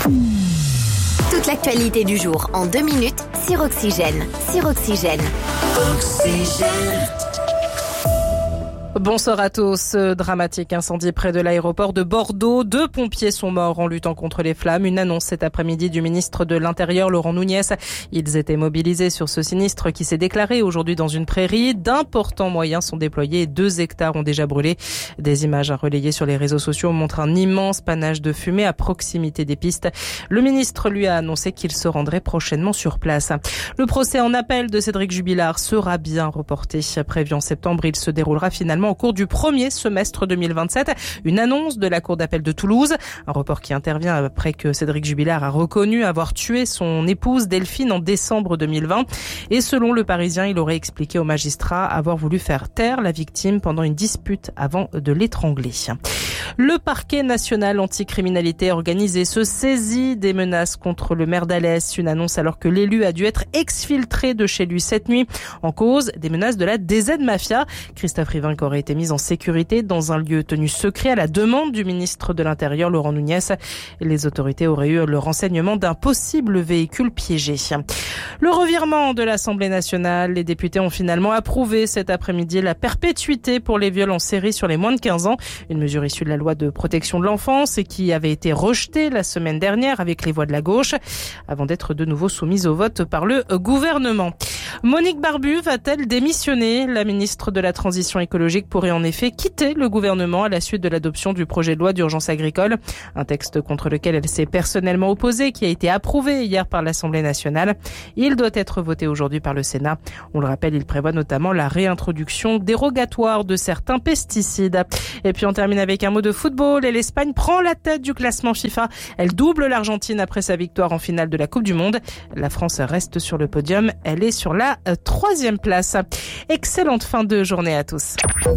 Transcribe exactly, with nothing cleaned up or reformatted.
Toute l'actualité du jour en deux minutes sur Oxygène. Sur Oxygène. Oxygène. Bonsoir à tous. Dramatique incendie près de l'aéroport de Bordeaux. Deux pompiers sont morts en luttant contre les flammes. Une annonce cet après-midi du ministre de l'Intérieur, Laurent Nunez. Ils étaient mobilisés sur ce sinistre qui s'est déclaré aujourd'hui dans une prairie. D'importants moyens sont déployés et deux hectares ont déjà brûlé. Des images relayées sur les réseaux sociaux montrent un immense panache de fumée à proximité des pistes. Le ministre lui a annoncé qu'il se rendrait prochainement sur place. Le procès en appel de Cédric Jubilard sera bien reporté. Prévu en septembre, il se déroulera finalement au cours du premier semestre deux mille vingt-sept. Une annonce de la Cour d'appel de Toulouse. Un report qui intervient après que Cédric Jubilard a reconnu avoir tué son épouse Delphine en décembre deux mille vingt. Et selon Le Parisien, il aurait expliqué au magistrat avoir voulu faire taire la victime pendant une dispute avant de l'étrangler. Le parquet national anticriminalité organisée se saisit des menaces contre le maire d'Alès. Une annonce alors que l'élu a dû être exfiltré de chez lui cette nuit. En cause, des menaces de la D Z Mafia. Christophe Rivinc aurait été mis en sécurité dans un lieu tenu secret à la demande du ministre de l'Intérieur, Laurent Nunez. Les autorités auraient eu le renseignement d'un possible véhicule piégé. Le revirement de l'Assemblée nationale. Les députés ont finalement approuvé cet après-midi la perpétuité pour les viols en série sur les moins de quinze ans. Une mesure issue de la loi de protection de l'enfance et qui avait été rejetée la semaine dernière avec les voix de la gauche avant d'être de nouveau soumise au vote par le gouvernement. Monique Barbu va-t-elle démissionner? La ministre de la Transition écologique pourrait en effet quitter le gouvernement à la suite de l'adoption du projet de loi d'urgence agricole, un texte contre lequel elle s'est personnellement opposée, qui a été approuvé hier par l'Assemblée nationale. Il doit être voté aujourd'hui par le Sénat. On le rappelle, il prévoit notamment la réintroduction dérogatoire de certains pesticides. Et puis on termine avec un mot de football et l'Espagne prend la tête du classement FIFA. Elle double l'Argentine après sa victoire en finale de la Coupe du Monde. La France reste sur le podium. Elle est sur la troisième place. Excellente fin de journée à tous.